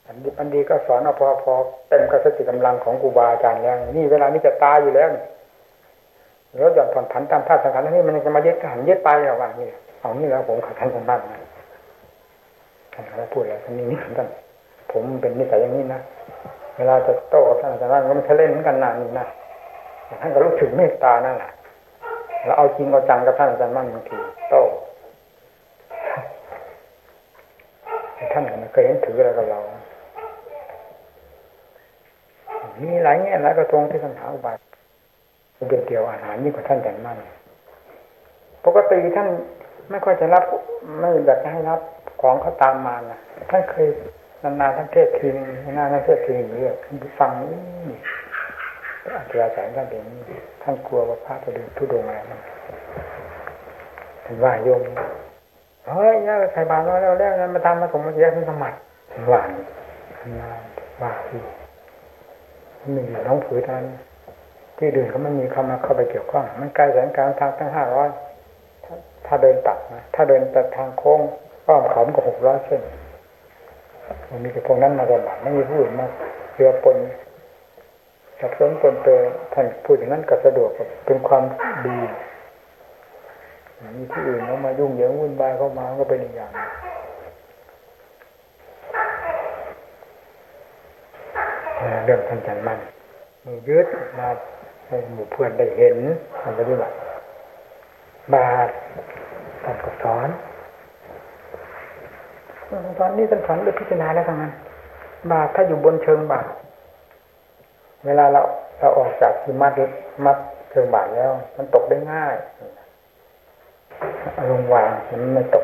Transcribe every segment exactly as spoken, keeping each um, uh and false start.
อันดีอันดีก็สอนเอาพอพอเต็มกระสติกำลังของครูบาอาจารย์แล้วนี่เวลานี้จะตายอยู่แล้วแล้วหย่อนผ่อนผันตามธาตุสังขารนี่มันจะมายึดหันยึดไปหรอวะนี่เอานี่แล้วผมขัดท่านท่านบ้านนะท่านเขาพูดแล้วท่านนี่ท่านผมเป็นนิสัยอย่างนี้นะเวลาจะโต้กับท่านอาจารย์ก็ไม่ใช่เล่นเหมือนกันนานนี่นะท่านก็รู้ถึงเมตตานั่นแหละเราเอาจริงเอาจังกับท่านอาจารย์มั่นบางทีโต้ท่านไม่เคยเห็นถืออะไรกับเรามีหลายแง่หลายกระทงที่ท่านหาอุบายเดียวเดียวอาหารยิ่งกว่าท่านอาจารย์มั่นปกติท่านไม่ค่อยจะรับไม่อยากจะให้รับของเขาตามมานะท่านเคยนานๆท่านเทศทีนึงนานๆท่านเทศทีนึงเรื่อยฟังนี่อาจารย์สายท่านเองท่านกลัวว่าพระจะดูทุดงอะไรนะท่านว่าโยมเฮ้ยย่าใส่บาตรแล้วแล้วนั้นมาทำมาสมมาเสียท่านสมัครท่านว่าท่านว่าที่มีน้องผือท่านที่ดื่นเขาไม่มีเข้ามาเข้าไปเกี่ยวข้องมันไกลแสนกลางทางตั้งห้าร้อยถ้าเดินตัดนะถ้าเดินตัดทางโค้งอ้อมเขาก็หกร้อยเส้นมันมีแต่พวกนั้นมาระบาดไม่มีผู้อื่นมาเรือปนสับสนปนเปื้อนท่านพูดอย่างนั้นก็สะดวกเป็นความดีมีที่อื่นเขามายุ่งเหยิงวุ่นวายเข้ามาก็เป็นอีกอย่างเรื่องท่านจันมั่นมือยึดมาให้หมู่เพื่อนได้เห็นท่านปฏิบัติบาตรท่านก็สอนตอนนี้ท่านสอนด้วยพิจารณาแล้วทั้งนั้นบาตรถ้าอยู่บนเชิงบาตรเวลาเราเราออกจากที่มัดมัดเชิงบาตรแล้วมันตกได้ง่ายอารมณ์วางมันไม่ตก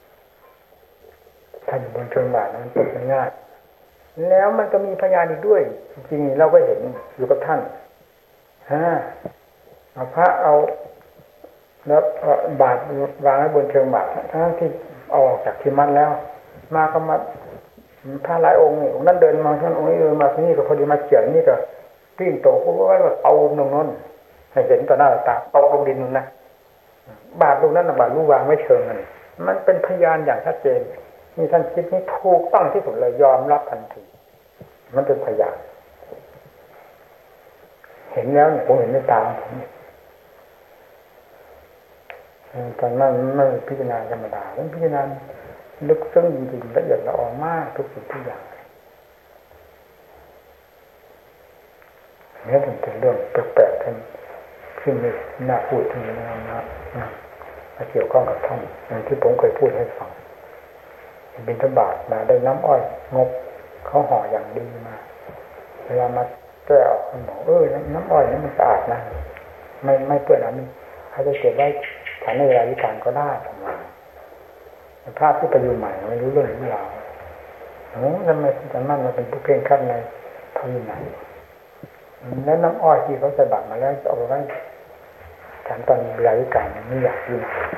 ถ้าอยู่บนเชิงบาตรมันตกได้ง่ายแล้วมันก็มีพยานอีกด้วยจริงๆเราก็เห็นอยู่กับท่านฮะเอาพระเอาแล้วบาตรวางไว้บนเชิงบาตรทั้งที่เอาออกจากที่มัดแล้วมาก็มาพระหลายองค์นี่องค์นั้นเดินมาท่านองค์นี้เดินมาที่นี่ก็พอดีมาเกี่ยวนี่ก็ปิ้งโตก็ไว้ว่าเอาตรงนั้นให้เห็นต่อหน้าตาตกลงดินนั่นนะบาตรตรงนั้นบาตรรู้วางไม่เชิงนั่นมันเป็นพยานอย่างชัดเจนนี่ท่านคิดนี่ถูกต้องที่สุดเลยยอมรับทันทีมันเป็นพยานเห็นแล้วเนี่ยผมเห็นด้วยตาผมตอนนั้นไม่พิจารณาธรรมดาแล้วพิจารณาลึกซึ้งจริงๆละเอียดละออมากทุกสิ่งทุกอย่างนี่เป็นเรื่องแปลกๆท่านขึ้นเลยน่าพูดถึงนะนะมาเกี่ยวข้องกับท่านอย่างที่ผมเคยพูดให้ฟังบิณฑบาตมาได้น้ำอ้อยงบเขาห่ออย่างดีมาเวลามาแก้ออกคุณหมอเออน้ำอ้อยนี่มันสะอาดนะไม่ไม่เปื้อนอะไรเขาจะเก็บไว้ฐานในเวลาวิการก็ได้ทำไมพระที่ไปอยู่ใหม่ไม่รู้เรื่องรู้ราวโอ้ทำไมท่านมั่นมาเป็นผู้เพ่งขั้นในพระวินัยแล้วน้ำอ้อยที่เขาใส่บาตรมาแล้วจะเอาไปไว้ฐานตอนเวลาวิการไม่อยากกิน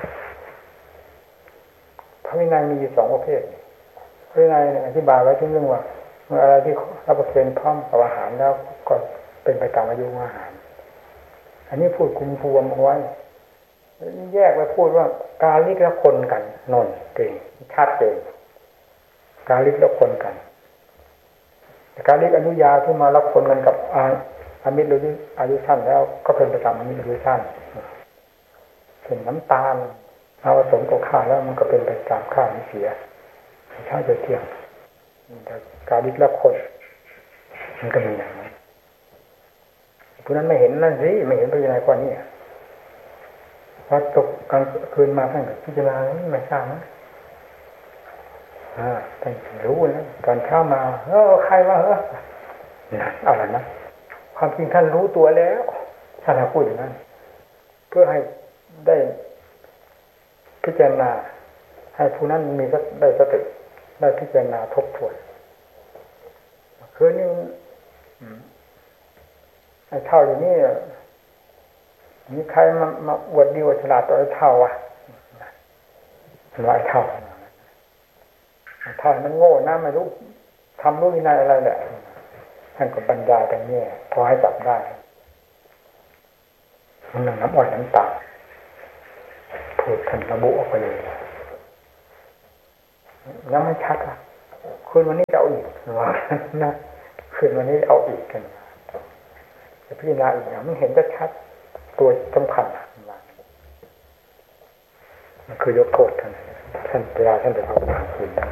พระวินัยมีอยู่สองประเภทพระวินัยอธิบายไว้ที่เรื่องว่าเมื่ออะไรที่รับประเคนพร้อมกับอาหารแล้วก็เป็นไปตามอายุอาหารอันนี้พูดคุมภูมิเอาไว้แยกไว้พูดว่าการลิกและคนกันนนเก่งชัดเจนการลิกและคนกันการลิกอนุญาที่มารับคนกันกับอามิตรหรืออายุสั้นแล้วก็เป็นไปตามอามิตรอายุสั้นเป็นน้ำตาลเอาผสมกับข้าวแล้วมันก็เป็นไปตามข้าวที่เสียข้าวจะเที่ยงแต่การลิกและคนมันก็มีอย่างนั้นผู้นั้นไม่เห็นนั่นสิไม่เห็นพิจารณาข้อนี้พอตกกลางคืนมาท่านก็พิจารณาไม่ทราบนะอ่าท่านรู้นะตอนเช้ามาเออใครวะเออนะเอาละนะความจริงท่านรู้ตัวแล้วท่านพูดอย่างนั้นเพื่อให้ได้พิจารณาให้ผู้นั้นมีได้สติได้พิจารณาทบทวนคืนนี้ไอ้เท่าอย่างนี้มีใครมามาอวดดีอวดฉลาดต่อไอ้เท่าวะว่าไอ้เท่าไอ้เท่ามันโง่นะไม่รู้ทำรู้วินัยอะไรแหละท่านก็บรรยายไปเนี่ยพอให้จับได้มันหนังน้ำอ่อยน้ำตาพูดท่านระบุออกไปเลยยังไม่ชัดอ่ะคืนวันนี้จะเอาอีกว่านะคืนวันนี้เอาอีกกันจะพิจารณาอีกนะมันเห็นจะชัดตัวสำคัญว่ามันคือยกโทษท่านท่านเวลาท่านไปเข้ากลางคืนนะ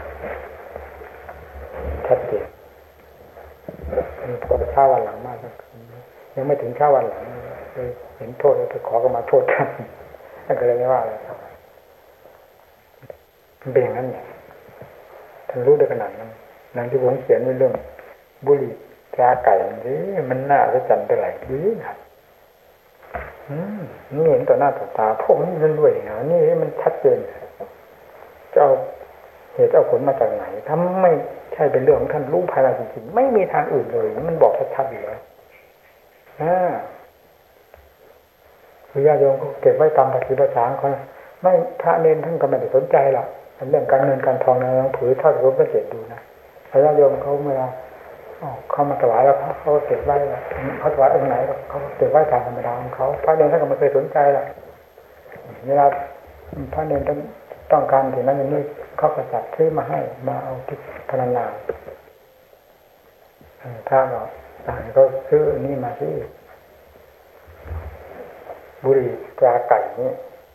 ชัดเจนพอเช้าวันหลังมากยังไม่ถึงเช้าวันหลังเลยเห็นโทษแล้วไปขอก็มาโทษท่านท่านก็เลยไม่ว่าอะไรครับมันเป็นอย่างนั้นเนี่ยท่านรู้ได้ขนาดนั้นหนังที่ผมเขียนในเรื่องบุหรี่ตราไก่นี่มันน่าจะจันไปไหลดีนะอืมนี่เห็นต่อหน้าต่อตาพวกนี้มันรวยนะนี่มันชัดเจนจะเอาเหตุเอาผลมาจากไหนถ้าไม่ใช่เป็นเรื่องของท่านรู้ภายในจริงๆไม่มีทางอื่นเลยมันบอกชัดๆอยู่แล้วอ่าคือญาติโยมก็เก็บไว้ตามปฏิบัติช้างเขาไม่พระเนรท่านก็ไม่ได้สนใจหรอกเรื่องการเงินการทองนะลองถือถ้าสมมติสังเกตดูนะญาติโยมเขาเวลาเขามาถวายแล้วเขาเก็บไว้เขาถวายองค์ไหนเขาเก็บไว้ตามธรรมดาของเขาพระเนรท่านก็ไม่เคยสนใจหรอกเวลาพระเนรท่านต้องการถึงนั้นอย่างนี้เขาก็จัดซื้อมาให้มาเอาที่พนันนาถ้าเราต่างก็ซื้อนี่มาที่บุหรี่ตราไก่นี่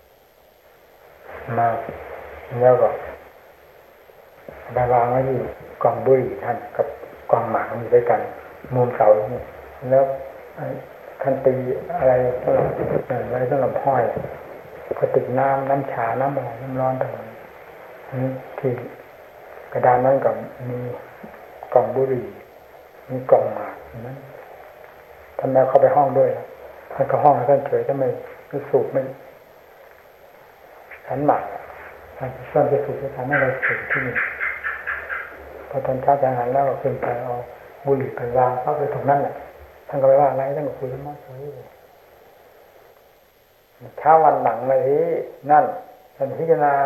มาแล้วก็ไปวางไว้ที่กล่องบุหรี่ท่านกับกล่องหมากอยู่ด้วยกันมุมเสานี่แล้วท่านตีอะไรสำหรับอะไรสำหรับห้อยก็ติดน้ำน้ำชาน้ำอะไรน้ำร้อนต่างๆนี่ที่กระดานนั้นก็มีกล่องบุหรี่มีกล่องหมากนั้นท่านแม่เข้าไปห้องด้วยท่านก็ห้องท่านเฉยท่านไม่ไม่สูบไม่ฉันหมากท่านส่วนจะสูบจะทำให้เราสูบที่นี่พอตอนเช้าจะหันแล้วก็ขึ้นไปเอาบุหรี่ไปวางเข้าไปตรงนั้นแหละท่านก็ไปว่าอะไรท่านก็คุยกันมากเลยเช้าวันหลังเลยที่นั่นท่านพิจารณา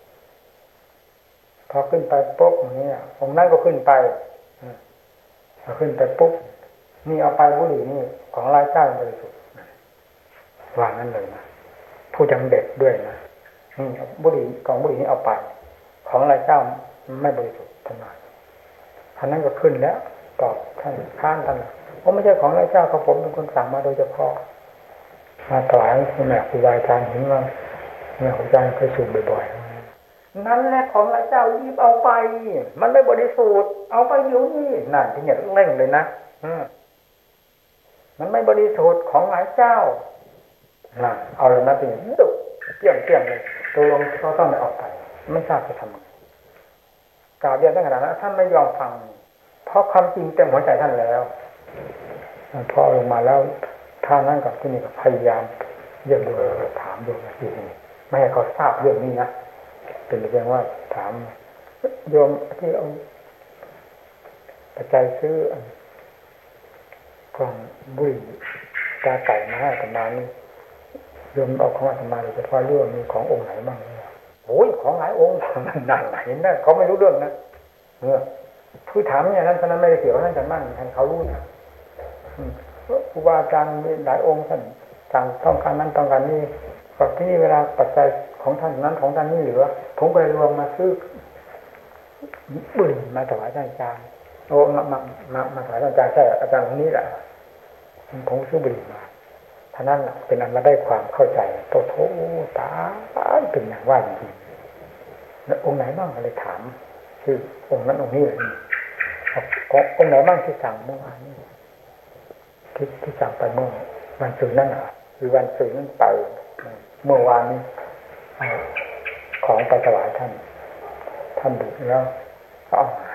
พอขึ้นไปปุ๊บอย่างนี้องค์นั้นก็ขึ้นไปพอขึ้นไปปุ๊บนี่เอาไปบุหรี่นี่ของรายเจ้าบริสุทธิ์วางนั่นเลยนะผู้จังเด็ดด้วยนะนี่บุหรี่กองบุหรี่นี่เอาไปของรายเจ้าไม่บริสุทธิ์ท่านว่าท่านนั้นก็ขึ้นแล้วตอบท่านข้านท่านว่าไม่ใช่ของรายเจ้าของผมเป็นคนสั่งมาโดยเฉพาะมาถวายแม่ครูบาอาจารย์เห็นว่าแม่ครูอาจารย์เคยสูบบ่อยๆนั่นแหละของรายเจ้ารีบเอาไปมันไม่บริสุทธิ์เอาไปอยู่นี่นั่นที่เนี่ยเร่งเลยนะมันไม่บริสุทธิ์ของรายเจ้าน่ะเอาเลยนะทีนี้ดุเกี่ยงเกี่ยงเลยตัวลงเขาต้องได้ออกไปไม่ทราบจะทำไงกล่าวเรียนตั้งขนาดนั้นท่านไม่ยอมฟังเพราะความจริงเต็มหัวใจท่านแล้วพอลงมาแล้วท่านั้นกับที่นี่ก็พยายามเยี่ยมดูถามดูนะที่นี่ไม่ให้เขาทราบเรื่องนี้นะเป็นเพียงว่าถามโยมที่เอาปัจจัยซื้อกล่องบุหรี่ตาไก่มาให้กันมานี่โยมเอาของอาตมาโดยเฉพาะเรื่องมีขององค์ไหนบ้างเนี่ยโอ้ยของหลายองค์มันหนักไหนนะเขาไม่รู้เรื่องนะเออคือถามอย่างนั้นฉะนั้นไม่ได้เกี่ยวกับท่านกันมั่งท่านเขารู้นะครูบาอาจารย์มีหลายองค์ท่านต่างต้องการนั้นต้องการนี้กับที่นี่เวลาปัจจัยของท่านนั้นของท่านนี่เหลือผมก็เลยรวมมาซื้อบุหรี่มาถวายท่านอาจารย์โอ้มามามามาถวายท่านอาจารย์ใช่อาจารย์คนนี้แหละผมซื้อบุหรี่มาท่านั้นเป็นอันมาได้ความเข้าใจโตโถตาเป็นอย่างว่าจริงแล้วองค์ไหนบ้างอะไรถามคือองค์นั้นองค์นี้เลยองค์ไหนบ้างที่สั่งเมื่อวานนี้ที่ที่สั่งไปเมื่อวันศุกร์นั่นอ่ะคือวันศุกร์นั่นไปเมื่อวานนี้ของไปถวายท่านท่านดูแล้วก็เอามา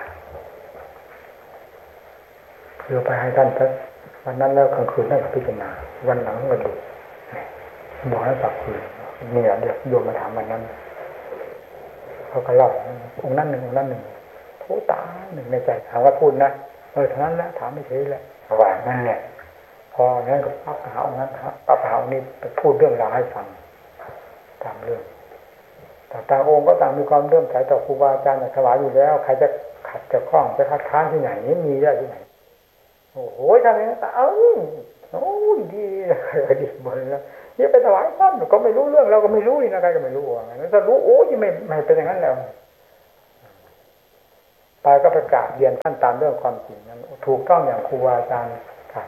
คือไปให้ท่านสักวันนั้นแล้วกลางคืนท่านก็พิจารณาวันหลังก็ดูบอกให้ฝากคืนเนี่ยเดี๋ยวโยมมาถามวันนั้นเขาก็เล่าองค์นั้นหนึ่งองค์นั้นหนึ่งโทตาหนึ่งในใจถามว่าพูดนะเออเท่านั้นแหละถามไม่ใช่แหละว่านั่นเนี่ยพองั้นก็ปั๊บหาองค์นั้นครับปั๊บหาองค์นี้ไปพูดเรื่องราวให้ฟังตามเรื่องแต่ต่างองค์ก็ต่างมีความเรื่องใสต่อครูบาอาจารย์ถวายอยู่แล้วใครจะขัดจะคล้องจะคัดค้านที่ไหนมีได้ที่ไหนโอ้โหทำอย่างนั้นเอ้ยโอ้ยดีดีหมดแล้วนี่ไปถวายท่านก็ไม่รู้เรื่องเราก็ไม่รู้นี่นะใครก็ไม่รู้ว่างั้นถ้ารู้โอ้ยไม่ไม่เป็นอย่างนั้นแล้วไปก็ประกาศเรียนท่านตามเรื่องความจริงนั้นถูกต้องอย่างครูอาจารย์ค่ะ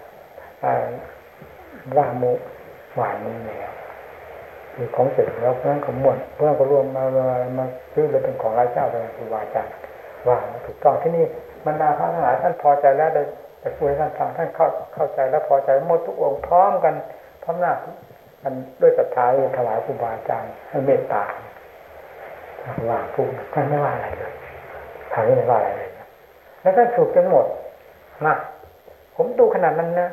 ว่ามุหวานนี้แล้วมีของเสร็จแล้วเพื่อนก็ม่วนเพื่อนก็รวมมามาซื้อเลยเป็นของราชเจ้าเป็นครูอาจารย์ว่าถูกต้องที่นี่บรรดาพระทั้งหลายท่านพอใจแล้วได้แต่พูดให้ท่านฟังท่านเข้าเข้าใจแล้วพอใจหมดทุกองค์พร้อมกันพร้อมหน้ามันด้วยศรัทธาถวายครูบาอาจารย์ให้เมตตาว่าพูดท่านไม่ว่าอะไรเลยทางนี้ไม่ว่าอะไรเลยแล้วท่านถูกจนหมดนะผมดูขนาดนั้นนะ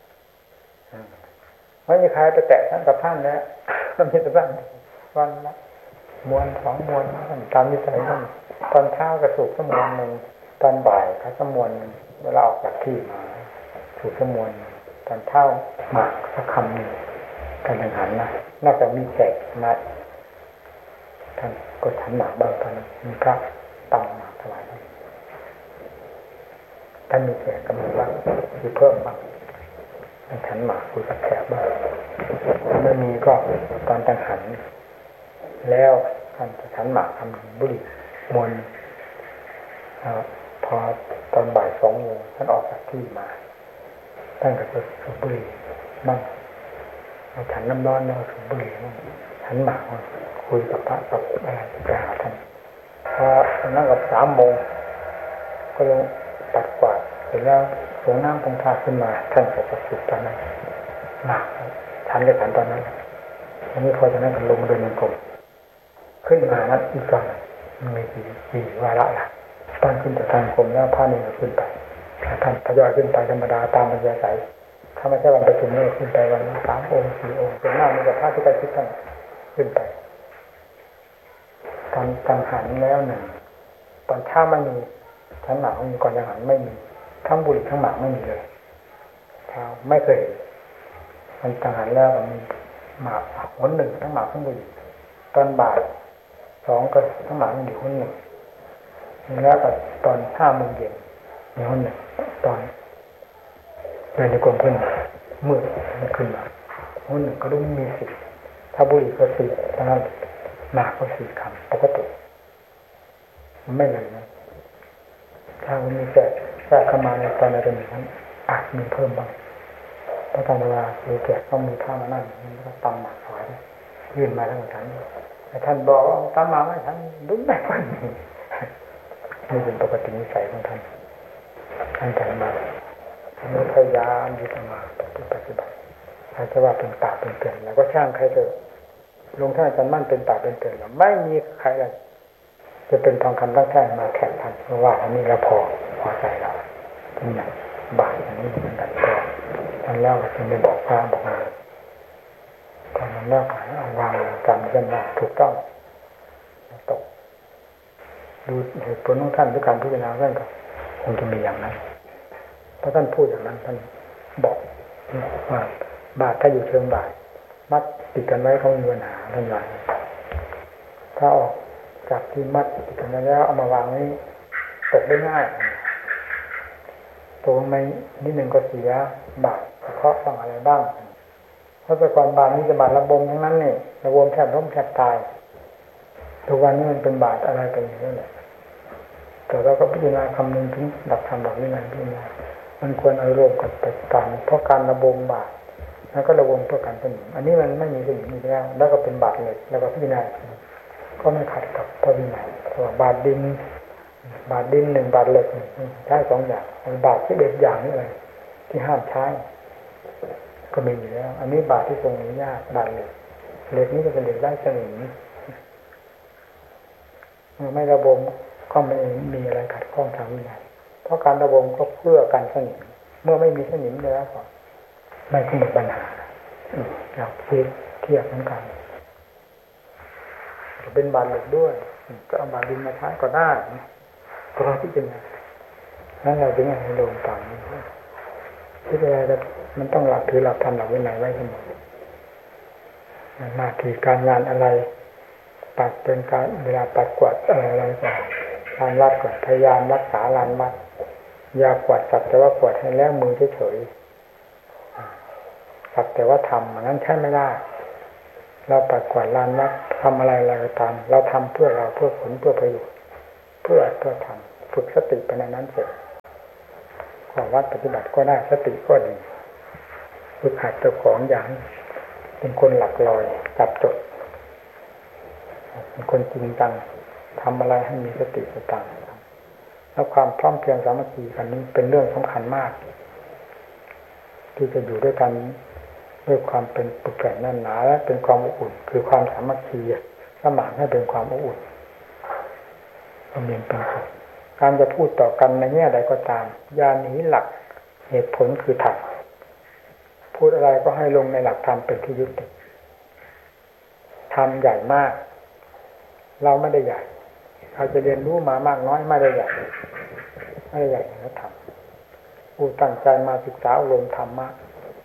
ไม่มีใครไปแตะท่านกับท่านแล้วมันมีแต่ท่านวันละมวนสองมวนตามนิสัยท่านตอนเช้ากระสุกสมวนหนึ่งตอนบ่ายกระสมวนเวลาออกจากที่มาถูกสมวนตอนเช้าหมากสักคำหนึ่งการแข่งขันนะนอกจากมีแจกมาท่านก็ฉันหมากบ้างตอนมีพระตำหมากถวายท่านมีแจกกำลังบ้างมีเพิ่มบ้างฉันหมากคุยกับแขกบ้างถ้าไม่มีก็ตอนตังหันแล้วท่านจะฉันหมากทำบุหรี่มวนพอตอนบ่ายสองโมงท่านออกจากที่มาท่านก็จะสูบบุหรี่บ้างเอาฉันน้ำร้อนแล้วสูบบุหรี่บ้างฉันหมากคุยกับพระกับอะไรไปหาท่านพอนั่งกับสามโมงก็ลงตัดกวาดเสร็จแล้วส่งน้ำคงทาขึ้นมาท่านก็จะสุดตอนนั้นหนักฉันก็ฉันตอนนั้นอันนี้พอจะนั่งกันลงเดินในกรมขึ้นมานัดอีกก่อนมันมีกี่กี่วาระล่ะตอนขึ้นจากทางกรมแล้วพระนี่ก็ขึ้นไปท่านทยอยขึ้นไปธรรมดาตามปัญญาสายถ้าไม่ใช่วันประชุมนี่ขึ้นไปวันสามองค์สี่องค์ส่วนมากมีแต่พระที่ไปคิดท่านขึ้นไปตอนกังหันแล้วหนึ่งตอนเช้าไม่มีชั้นหมากมีก่อนกังหันไม่มีทั้งบุหรี่ทั้งหมากไม่มีเลยเช้าไม่เคยมันกังหันแล้วมันมีหมากหนหนึ่งทั้งหมากทั้งบุหรี่ตอนบ่ายสองก็ทั้งหมากมีหนหนึ่งแล้วก็ตอนห้าโมงเย็นมีหนหนึ่งตอนเดินในกรมเพื่อนมืดมันขึ้นมาหนหนึ่งก็ต้องมีสิบถ้าบุหรี่ก็สี่ทั้งนั้นหมากก็สี่คำปกติมันไม่เลยนะถ้ามันมีแจกแทรกเข้ามาในตอนในเรื่องนั้นอาจมีเพิ่มบ้างเพราะตอนเวลาดูแจกต้องมีข้ามานั่งมันก็ตำหมากถอยยื่นมาทั้งชั้นแต่ท่านบอกว่าตำหมากไม่ท่านดุ้งไม่ค่อยมีนี่เป็นปกตินิสัยของท่านท่านใจมากท่านพยายามยึดมาปฏิบัติใครจะว่าเป็นปากเป็นเตือนแล้วก็ช่างใครเถอะลงท่านอาจารย์มั่นเป็นปากเป็นเตือนแล้วไม่มีใครเลยจะเป็นทองคำตั้งแท่มาแข่งขันเพราะว่าอันนี้เราพอพอใจเราเป็นอย่างบาทอย่างนี้เหมือนกันก็ท่านแล้วก็จึงได้บอกพระบอกมาตอนนั้นแล้วก็เอาวางกรรมกันว่าถูกต้องตกดูเหตุผลของท่านด้วยการพิจารณาเรื่องก็คงจะมีอย่างนั้นเพราะท่านพูดอย่างนั้นท่านบอกว่าบาทถ้าอยู่เชิงบาทมัดติดกันไว้เขามีปัญหาท่านว่าถ้าออกจากที่มัดติดกันแล้วเอามาวางนี้ตกได้ง่ายตกไม่นิดหนึ่งก็เสียบาทเคาะบ้างอะไรบ้างเพราะแต่ก่อนบาทนี้จะบาทระบมทั้งนั้นนี่ระบมแทบล้มแทบตายทุกวันนี้มันเป็นบาทอะไรไปอย่างนี้แหละแต่เราก็พิจารณาคำนึงถึงหลักธรรมหลักวินัยพิจารณามันควรเอารวมกันไปกันเพราะการระบมบาทแล้วก็ระบมเพื่อการสนิมอันนี้มันไม่มีสนิมอีกแล้วแล้วก็เป็นบาทเลยแล้วก็พิจารณาก็ไม่ขัดกับพระวินัยเพราะว่าบาทดินบาทดินหนึ่งบาทเหล็กใช้สองอย่างบาทที่เด็ดอย่างนี้เลยที่ห้ามใช้ก็มีอยู่แล้วอันนี้บาทที่ทรงอนุญาตบาทเหล็กเหล็กนี้ก็เป็นเหล็กได้สนิมไม่ระบมก็ไม่มีอะไรขัดข้องทางวินัยเพราะการระบมก็เพื่อการสนิมเมื่อไม่มีสนิมแล้วก็ไม่เกิดปัญหาเราเทียบเทียบเหมือนกันเป็นบาทเหล็กด้วยก็เอาบาทดินมาใช้ก็ได้ก็ต้องพิจารณาแล้วเราถึงให้ลงต่างที่อะไรมันต้องหลักถือหลักธรรมหลักวินัยไว้เสมอหน้าที่การงานอะไรปัดเป็นการเวลาปัดกวาดอะไรอะไรก่อนลานวัดก่อนพยายามรักษาลานวัดอย่ากวาดสักแต่ว่ากวาดให้แล้วมือเฉยๆสักแต่ว่าทำอย่างนั้นใช่ไม่ได้เราปัดกวาดลานวัดทำอะไรอะไรก็ตามเราทำเพื่อเราเพื่อผลเพื่อประโยชน์เพื่อเพื่อทำฝึกสติไปในนั้นเสร็จขอวัดปฏิบัติก็ได้สติก็ดีฝึกหัดเจ้าของอย่างเป็นคนหลักลอยจับจดเป็นคนจริงจังทำอะไรให้มีสติสตังแล้วความพร้อมเพรียงสามัคคีกันนี้เป็นเรื่องสำคัญมากที่จะอยู่ด้วยกันด้วยความเป็นปึกแผ่นแน่นหนาและเป็นความอบอุ่นคือความสามัคคีสมานให้เป็นความอบอุ่นความเย็นเป็นสุขการจะพูดต่อกันในแง่ใดก็ตามอย่าหนีหลักเหตุผลคือธรรมพูดอะไรก็ให้ลงในหลักธรรมเป็นที่ยึดติดธรรมใหญ่มากเราไม่ได้ใหญ่เราจะเรียนรู้มามากน้อยไม่ได้ใหญ่ไม่ได้ใหญ่นะธรรมผู้ตั้งใจมาศึกษาอบรมธรรมะ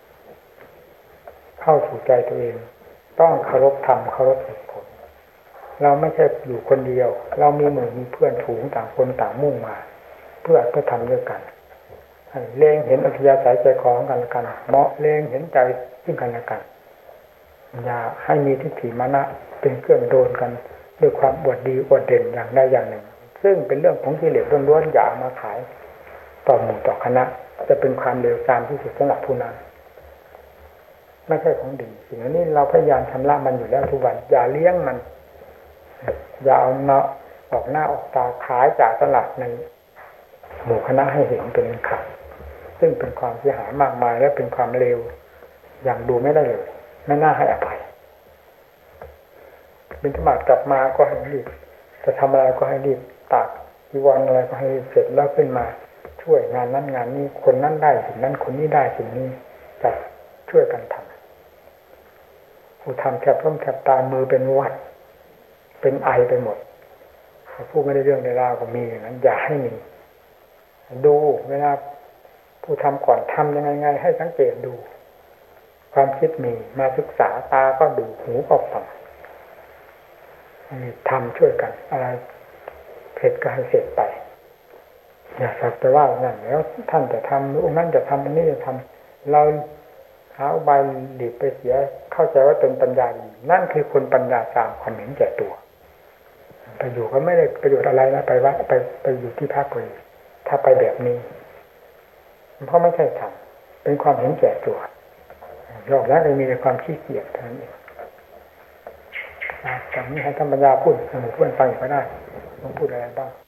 เข้าสู่ใจตัวเองต้องเคารพธรรมเคารพเหตุผลเราไม่ใช่อยู่คนเดียวเรามีหมู่มีเพื่อนฝูงต่างคนต่างมุ่งมาเพื่อเพื่อทำด้วยกันเล็งเห็นอัธยาศัยใจคอของกันและกันเหมาะเล็งเห็นใจซึ่งกันและกันอย่าให้มีทิฏฐิมานะเป็นเครื่องโดนกันด้วยความอวดดีอวดเด่นอย่างใดอย่างหนึ่งซึ่งเป็นเรื่องของกิเลสล้วนๆอย่ามาขายต่อหมู่ต่อคณะจะเป็นความเลวทรามที่สุดสำหรับผู้นั้นไม่ใช่ของดีสิ่งนี้เราพยายามชำระมันอยู่แล้วทุกวันอย่าเลี้ยงมันอย่าเอาเนาะออกหน้าออกตาขายจากตลาดในหมู่คณะให้เห็นเป็นขาดซึ่งเป็นความเสียหายมากมายและเป็นความเลวอย่างดูไม่ได้เลยไม่น่าให้อภัยบิณฑบาตกลับมาก็ให้รีบจะทำอะไรก็ให้รีบตากจีวรอะไรก็ให้เสร็จแล้วขึ้นมาช่วยงานนั้นงานนี้คนนั้นได้สิ่งนั้นคนนี้ได้สิ่งนี้จะช่วยกันทำผู้ทำแทบล้มแทบตายมือเป็นหวัดเป็นไอไปหมดผู้ไม่ได้เรื่องในราวก็มีอย่างนั้นอย่าให้มีดูเวลาผู้ทำก่อนทำยังไงไงให้สังเกตดูความคิดมีมาศึกษาตาก็ดูหูก็ฟังทำช่วยกันอะไรเสร็จก็ให้เสร็จไปอย่าสักแต่ว่านั่นแล้วท่านจะทำองค์นั้นจะทำองค์นี้จะทำเราหาอุบายหลีกไปเสียเข้าใจว่าเป็นปัญญาดีนั่นคือคนปัญญาสามความเห็นแก่ตัวไปอยู่ก็ไม่ได้ประโยชน์อะไรนะไปวัดไปไปอยู่ที่พักเลยถ้าไปแบบนี้เพราะไม่ใช่ธรรมเป็นความเห็นแก่ตัวหลอกแล้วเลยมีแต่ความขี้เกียจเท่านั้นเองจากนี้ให้ธรรมญาพูดให้หมู่เพื่อนฟังก็ได้ต้องพูดอะไรบ้าง